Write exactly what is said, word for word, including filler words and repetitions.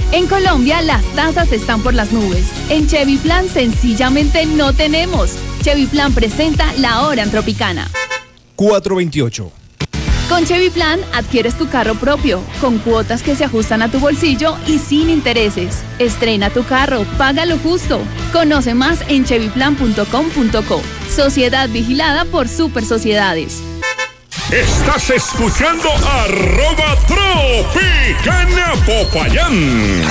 En Colombia, las tasas están por las nubes. En Chevy Plan, sencillamente no tenemos. Chevy Plan presenta la hora en Tropicana. cuatro veintiocho. Con Chevy Plan, adquieres tu carro propio, con cuotas que se ajustan a tu bolsillo y sin intereses. Estrena tu carro, paga lo justo. Conoce más en chevy plan punto com punto co. Sociedad vigilada por Super Sociedades. Estás escuchando arroba Tropicana Popayán.